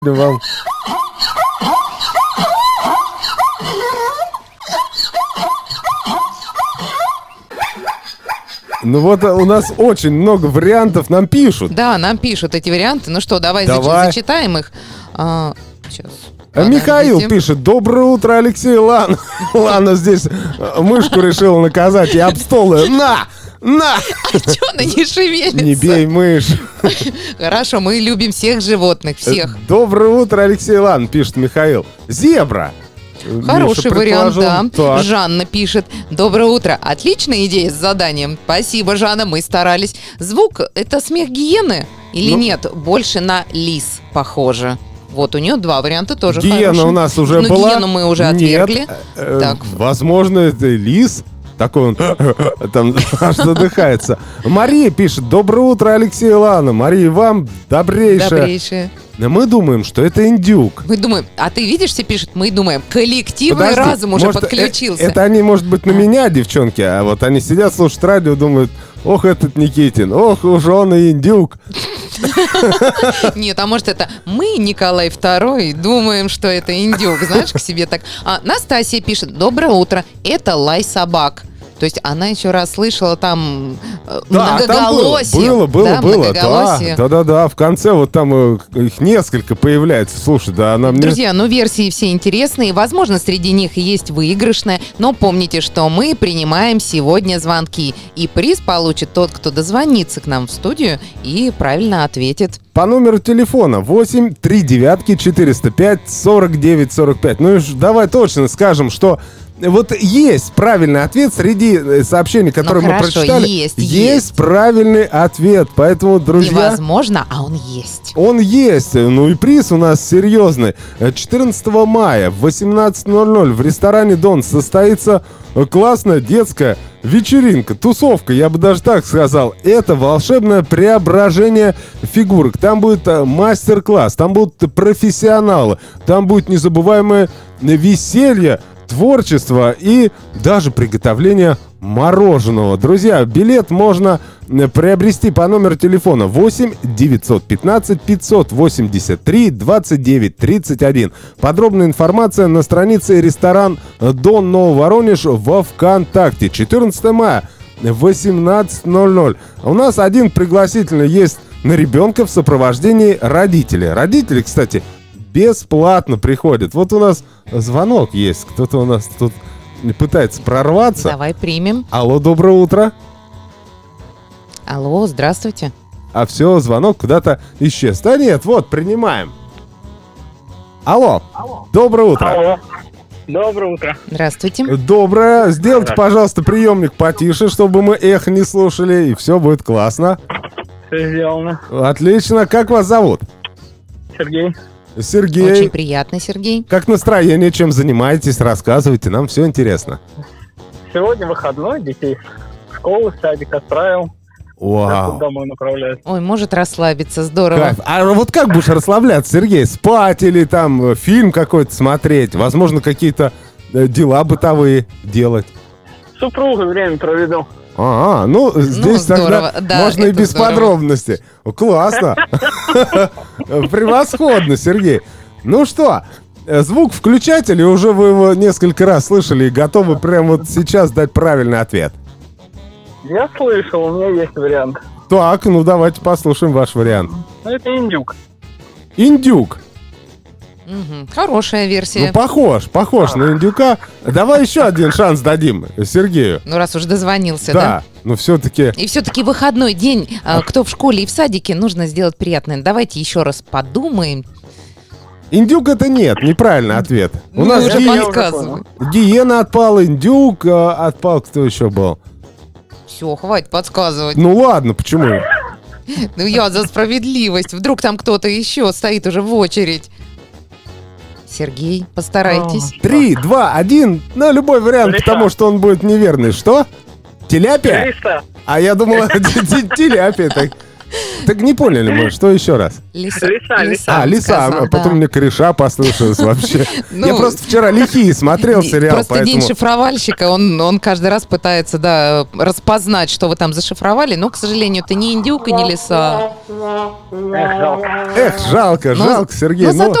вам. Ну вот у нас очень много вариантов нам пишут. Да, нам пишут эти варианты. Ну что, давай. Зачитаем их. Сейчас. Михаил пишет: доброе утро, Алексей. Лана здесь мышку решила наказать и об стол ее. На! А чё она не шевелится? Не бей мышь. Хорошо, мы любим всех животных, всех. Доброе утро, Алексей. Лан, пишет Михаил. Зебра. Хороший вариант, да. Так. Жанна пишет: доброе утро. Отличная идея с заданием. Спасибо, Жанна, мы старались. Звук — это смех гиены или нет? Больше на лис похоже. Вот у нее два варианта тоже хорошие. Гиена у нас уже была. Гиену мы уже отвергли. Так. Возможно, это лис. Такой он там аж задыхается. Мария пишет: доброе утро, Алексей и Лана. Мария, вам добрейшее. Мы думаем, что это индюк. Мы думаем, а ты видишь, все пишут, мы думаем, коллективный разум уже подключился. Это они, может быть, на меня, девчонки, а вот они сидят, слушают радио, думают: ох, этот Никитин, ох, уж он и индюк. Нет, а может это мы, Николай II, думаем, что это индюк, знаешь, к себе так. Настасья пишет: доброе утро, это лай собак. То есть она еще раз слышала там многоголосие. Было. Да. В конце вот там их несколько появляется. Слушай, да, она мне... Друзья, версии все интересные. Возможно, среди них есть выигрышная. Но помните, что мы принимаем сегодня звонки. И приз получит тот, кто дозвонится к нам в студию и правильно ответит. По номеру телефона 8 39 405 49 45. Ну и давай точно скажем, что вот есть правильный ответ среди сообщений, которые мы прочитали. Есть правильный ответ. Поэтому, друзья... Невозможно, а он есть. Он есть. Ну и приз у нас серьезный. 14 мая в 18:00 в ресторане «Дон» состоится классная детская вечеринка, тусовка, я бы даже так сказал. Это волшебное преображение фигурок. Там будет мастер-класс, там будут профессионалы, там будет незабываемое веселье, творчество и даже приготовление мороженого. Друзья, билет можно приобрести по номеру телефона 8 915 583 29 31. Подробная информация на странице ресторан «Дон Нововоронеж» во ВКонтакте. 14 мая, 18:00. У нас один пригласительный есть на ребенка в сопровождении родителей. Родители, кстати, бесплатно приходят. Вот у нас звонок есть. Кто-то у нас тут пытается прорваться. Давай примем. Алло, доброе утро. Алло, здравствуйте. А все, звонок куда-то исчез. Да нет, вот, принимаем. Алло. Доброе утро. Алло. Доброе утро. Здравствуйте. Доброе. Сделайте, пожалуйста, приемник потише, чтобы мы эхо не слушали, и все будет классно. Все сделано. Отлично. Как вас зовут? Сергей. Сергей. Очень приятно, Сергей. Как настроение? Чем занимаетесь? Рассказывайте, нам все интересно. Сегодня выходной, детей в школу, в садик отправил. Вау. Домой направляюсь. Ой, может расслабиться, здорово. Кайф. А вот как будешь расслабляться, Сергей? Спать или там фильм какой-то смотреть? Возможно, какие-то дела бытовые делать? С супругой время проведу. Ну здесь тогда можно и без подробностей. Классно. Превосходно, Сергей. Ну что, звук включать или уже вы его несколько раз слышали и готовы прямо вот сейчас дать правильный ответ? Я слышал, у меня есть вариант. Так, ну давайте послушаем ваш вариант. Ну, это индюк. Индюк. Хорошая версия. Ну, похож на индюка. Давай еще один шанс дадим Сергею. Ну, раз уж дозвонился, да? Да, ну все-таки... И все-таки выходной день, кто в школе и в садике, нужно сделать приятное. Давайте еще раз подумаем. Индюк это нет, неправильный ответ. У нас уже подсказываю. Гиена отпала, индюк отпал, кто еще был? Все, хватит подсказывать. Ну ладно, почему? Ну я за справедливость. Вдруг там кто-то еще стоит уже в очередь. Сергей, постарайтесь. 3, 2, 1. Ну, любой вариант, потому что он будет неверный. Что? Теляпия? Лиса. А я думал, теляпия. Так не поняли мы, что еще раз? Лиса. Лиса. А, лиса, сказал, а потом да. мне кореша послышалось вообще. Ну, Я просто вчера «Лихие» смотрел сериал, Просто поэтому... день шифровальщика, он каждый раз пытается, да, распознать, что вы там зашифровали, но, к сожалению, это не индюк и не лиса. Эх, жалко. Эх, жалко, Но- жалко, Сергей. но зато